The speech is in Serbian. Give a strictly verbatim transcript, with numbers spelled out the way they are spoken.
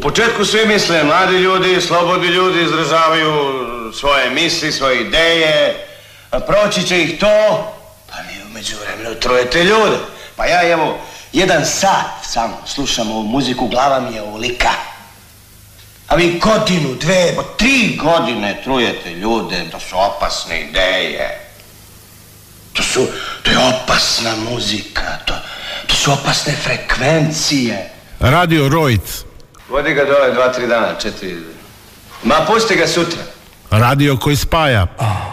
početku svi misle, mladi ljudi, slobodni ljudi izražavaju svoje misli, svoje ideje, proći će ih to, pa vi u međuvremenu trujete ljude. Pa ja evo, jedan sat samo slušam ovu muziku, glava mi je ovolika. A vi godinu, dve, tri godine trujete ljude, to su opasne ideje. To su, to je opasna muzika, to, to su opasne frekvencije. Radio Rojc. Vodi ga dole dva, tri dana, četiri. Ma pusti ga sutra. Radio koji spaja.